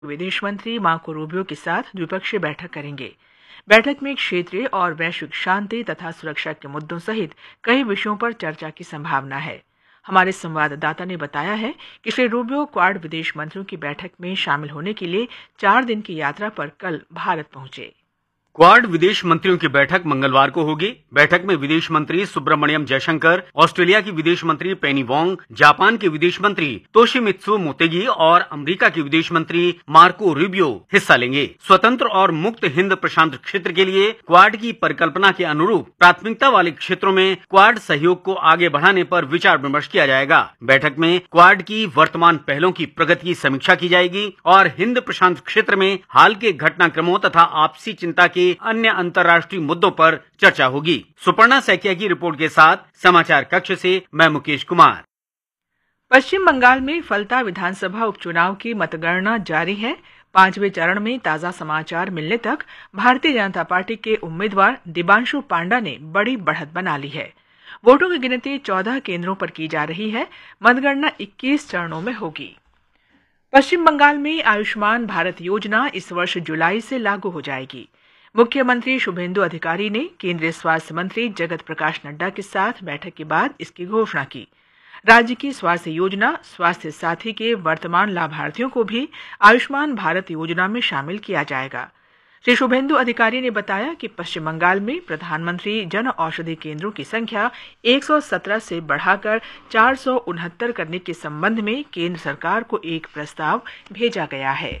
विदेश मंत्री Marco Rubio के साथ द्विपक्षीय बैठक करेंगे। बैठक में क्षेत्रीय और वैश्विक शांति तथा सुरक्षा के मुद्दों सहित कई विषयों पर चर्चा की संभावना है। हमारे संवाददाता ने बताया है कि श्री रूबियो क्वाड विदेश मंत्रियों की बैठक में शामिल होने के लिए 4 दिन की यात्रा पर कल भारत पहुंचे। क्वाड विदेश मंत्रियों की बैठक मंगलवार को होगी। बैठक में विदेश मंत्री सुब्रमण्यम जयशंकर, ऑस्ट्रेलिया की विदेश मंत्री पेनी वोंग, जापान के विदेश मंत्री तोशिमित्सु मोतेगी और अमेरिका के विदेश मंत्री मार्को रूबियो हिस्सा लेंगे। स्वतंत्र और मुक्त हिंद प्रशांत क्षेत्र के लिए क्वाड की परिकल्पना के अनुरूप प्राथमिकता वाले क्षेत्रों में क्वाड सहयोग को आगे बढ़ाने पर विचार विमर्श किया जाएगा। बैठक में क्वाड की वर्तमान पहलों की प्रगति की समीक्षा की जाएगी और हिंद प्रशांत क्षेत्र में हाल के घटनाक्रमों तथा आपसी चिंता के अन्य अंतर्राष्ट्रीय मुद्दों पर चर्चा होगी। सुपर्णा सैकिया की रिपोर्ट के साथ समाचार कक्ष से मैं मुकेश कुमार। पश्चिम बंगाल में फलता विधानसभा उपचुनाव की मतगणना जारी है। 5वें चरण में ताजा समाचार मिलने तक भारतीय जनता पार्टी के उम्मीदवार दिबांशु पांडा ने बड़ी बढ़त बना ली है। वोटों की गिनती 14 केंद्रों पर की जा रही है। मतगणना 21 चरणों में होगी। पश्चिम बंगाल में आयुष्मान भारत योजना इस वर्ष जुलाई से लागू हो जाएगी। मुख्यमंत्री शुभेंदु अधिकारी ने केंद्रीय स्वास्थ्य मंत्री जगत प्रकाश नड्डा के साथ बैठक के बाद इसकी घोषणा की। राज्य की स्वास्थ्य योजना स्वास्थ्य साथी के वर्तमान लाभार्थियों को भी आयुष्मान भारत योजना में शामिल किया जाएगा। श्री शुभेंदु अधिकारी ने बताया कि पश्चिम बंगाल में प्रधानमंत्री जन औषधि केंद्रों की संख्या 117 से बढ़ाकर 469 करने के संबंध में केंद्र सरकार को एक प्रस्ताव भेजा गया है।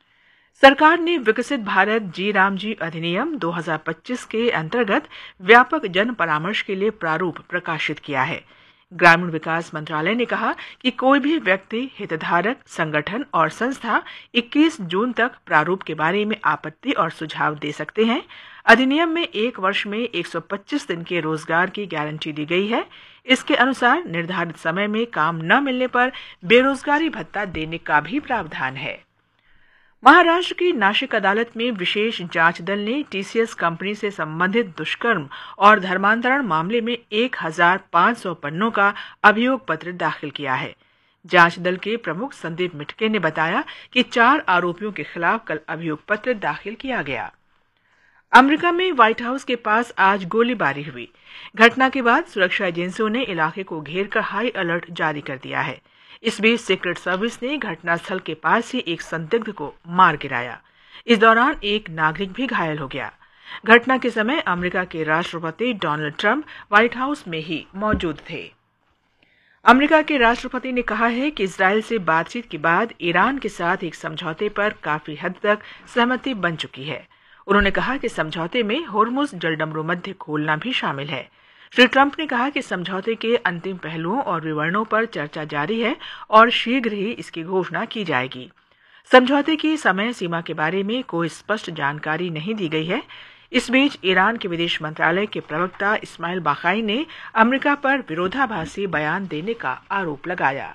सरकार ने विकसित भारत जी राम जी अधिनियम 2025 के अंतर्गत व्यापक जन परामर्श के लिए प्रारूप प्रकाशित किया है। ग्रामीण विकास मंत्रालय ने कहा कि कोई भी व्यक्ति, हितधारक, संगठन और संस्था 21 जून तक प्रारूप के बारे में आपत्ति और सुझाव दे सकते हैं। अधिनियम में 1 वर्ष में 125 दिन के रोजगार की गारंटी दी गई है। इसके अनुसार निर्धारित समय में काम न मिलने पर बेरोजगारी भत्ता देने का भी प्रावधान है। महाराष्ट्र की नासिक अदालत में विशेष जांच दल ने टीसीएस कंपनी से संबंधित दुष्कर्म और धर्मांतरण मामले में 1500 पन्नों का अभियोग पत्र दाखिल किया है। जांच दल के प्रमुख संदीप मिटके ने बताया कि 4 आरोपियों के खिलाफ कल अभियोग पत्र दाखिल किया गया। अमेरिका में व्हाइट हाउस के पास आज गोलीबारी हुई। घटना के बाद सुरक्षा एजेंसियों ने इलाके को घेरकर हाई अलर्ट जारी कर दिया है। इस बीच सीक्रेट सर्विस ने घटनास्थल के पास ही एक संदिग्ध को मार गिराया। इस दौरान एक नागरिक भी घायल हो गया। घटना के समय अमेरिका के राष्ट्रपति डोनाल्ड ट्रंप व्हाइट हाउस में ही मौजूद थे। अमेरिका के राष्ट्रपति ने कहा है कि इजरायल से बातचीत के बाद ईरान के साथ एक समझौते पर काफी हद तक सहमति बन चुकी है। उन्होंने कहा कि समझौते में होर्मुज जलडमरू मध्य खोलना भी शामिल है। श्री ट्रंप ने कहा कि समझौते के अंतिम पहलुओं और विवरणों पर चर्चा जारी है और शीघ्र ही इसकी घोषणा की जाएगी। समझौते की समय सीमा के बारे में कोई स्पष्ट जानकारी नहीं दी गई है। इस बीच ईरान के विदेश मंत्रालय के प्रवक्ता इस्माइल बाकाई ने अमेरिका पर विरोधाभासी बयान देने का आरोप लगाया।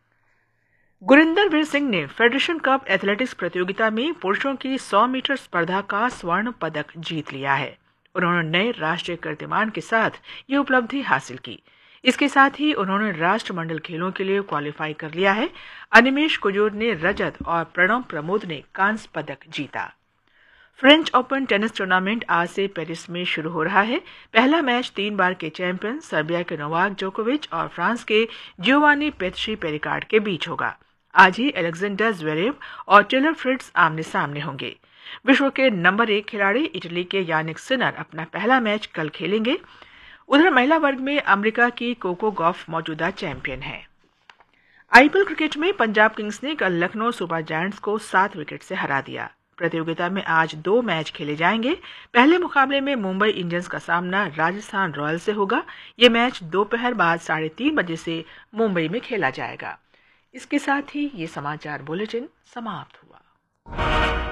गुरिंदर वीर सिंह ने फेडरेशन कप एथलेटिक्स प्रतियोगिता में पुरुषों की 100 मीटर स्पर्धा का स्वर्ण पदक जीत लिया है। उन्होंने नए राष्ट्रीय कीर्तिमान के साथ ये उपलब्धि हासिल की। इसके साथ ही उन्होंने राष्ट्रमंडल खेलों के लिए क्वालिफाई कर लिया है। अनिमेश कुजूर ने रजत और प्रणव प्रमोद ने कांस्य पदक जीता। फ्रेंच ओपन टेनिस टूर्नामेंट आज से पेरिस में शुरू हो रहा है। पहला मैच 3 बार के चैंपियन सर्बिया के नोवाक जोकोविच और फ्रांस के जियोवानी पेत्शी पेरिकार्ड के बीच होगा। आज ही अलेक्जेंडर ज़्वेरेव और टेलर फ्रिट्ज आमने सामने होंगे। विश्व के नंबर 1 खिलाड़ी इटली के यानिक सिनर अपना पहला मैच कल खेलेंगे। उधर महिला वर्ग में अमेरिका की कोको गॉफ मौजूदा चैंपियन है। आईपीएल क्रिकेट में पंजाब किंग्स ने कल लखनऊ सुपर जायंट्स को 7 विकेट से हरा दिया। प्रतियोगिता में आज 2 मैच खेले जाएंगे। पहले मुकाबले में मुंबई इंडियंस का सामना राजस्थान रॉयल्स से होगा। ये मैच दोपहर बाद 3:30 बजे से मुंबई में खेला जाएगा। इसके साथ ही ये समाचार बुलेटिन समाप्त हुआ।